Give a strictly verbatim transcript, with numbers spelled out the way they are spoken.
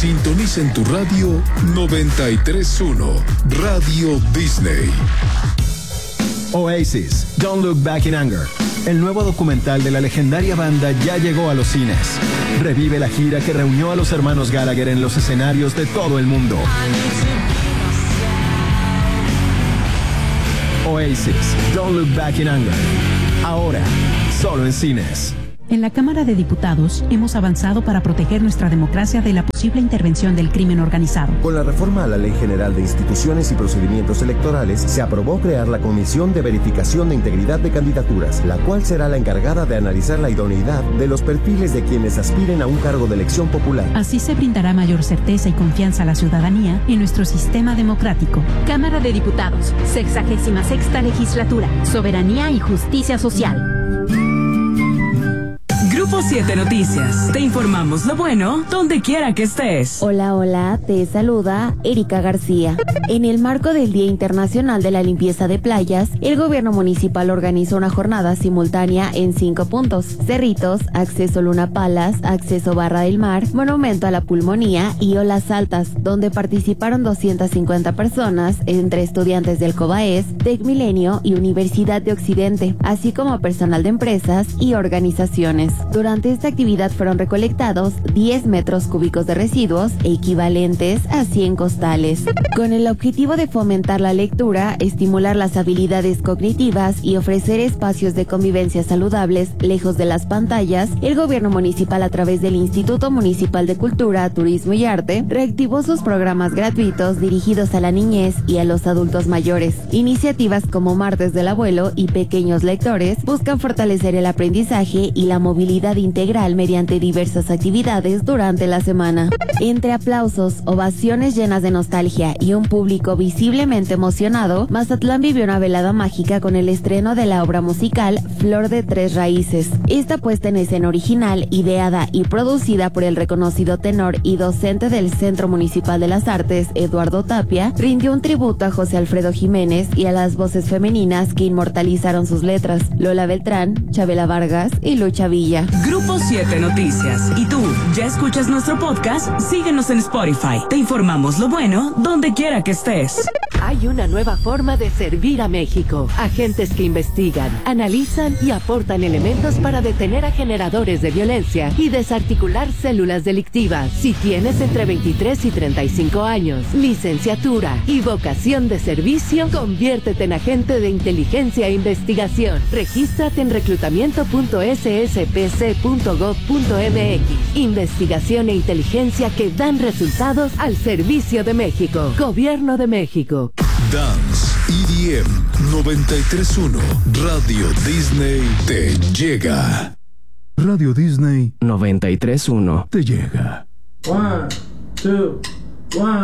Sintoniza en tu radio noventa y tres punto uno, Radio Disney. Oasis, Don't Look Back in Anger. El nuevo documental de la legendaria banda ya llegó a los cines. Revive la gira que reunió a los hermanos Gallagher en los escenarios de todo el mundo. Oasis, Don't Look Back in Anger. Ahora, solo en cines. En la Cámara de Diputados hemos avanzado para proteger nuestra democracia de la posible intervención del crimen organizado. Con la reforma a la Ley General de Instituciones y Procedimientos Electorales, se aprobó crear la Comisión de Verificación de Integridad de Candidaturas, la cual será la encargada de analizar la idoneidad de los perfiles de quienes aspiren a un cargo de elección popular. Así se brindará mayor certeza y confianza a la ciudadanía en nuestro sistema democrático. Cámara de Diputados, sexagésima sexta legislatura, soberanía y justicia social. Grupo siete Noticias. Te informamos lo bueno donde quiera que estés. Hola, hola, te saluda Erika García. En el marco del Día Internacional de la Limpieza de Playas, el gobierno municipal organizó una jornada simultánea en cinco puntos: Cerritos, Acceso Luna Palas, Acceso Barra del Mar, Monumento a la Pulmonía y Olas Altas, donde participaron doscientas cincuenta personas, entre estudiantes del COBAES, Tecmilenio y Universidad de Occidente, así como personal de empresas y organizaciones. Durante esta actividad fueron recolectados diez metros cúbicos de residuos equivalentes a cien costales. Con el objetivo de fomentar la lectura, estimular las habilidades cognitivas y ofrecer espacios de convivencia saludables lejos de las pantallas, el gobierno municipal, a través del Instituto Municipal de Cultura, Turismo y Arte, reactivó sus programas gratuitos dirigidos a la niñez y a los adultos mayores. Iniciativas como Martes del Abuelo y Pequeños Lectores buscan fortalecer el aprendizaje y la movilidad integral mediante diversas actividades durante la semana. Entre aplausos, ovaciones llenas de nostalgia y un público visiblemente emocionado, Mazatlán vivió una velada mágica con el estreno de la obra musical Flor de Tres Raíces. Esta puesta en escena original, ideada y producida por el reconocido tenor y docente del Centro Municipal de las Artes, Eduardo Tapia, rindió un tributo a José Alfredo Jiménez y a las voces femeninas que inmortalizaron sus letras: Lola Beltrán, Chabela Vargas y Lucha Villa. Grupo siete Noticias. ¿Y tú, ya escuchas nuestro podcast? Síguenos en Spotify. Te informamos lo bueno donde quiera que estés. Hay una nueva forma de servir a México. Agentes que investigan, analizan y aportan elementos para detener a generadores de violencia y desarticular células delictivas. Si tienes entre veintitrés y treinta y cinco años, licenciatura y vocación de servicio, conviértete en agente de inteligencia e investigación. Regístrate en reclutamiento punto s s p c punto gov punto m x. Investigación e inteligencia que dan resultados al servicio de México. Gobierno de México. Dance E D M noventa y tres punto uno, Radio Disney te llega. Radio Disney noventa y tres punto uno te llega. One, two, one.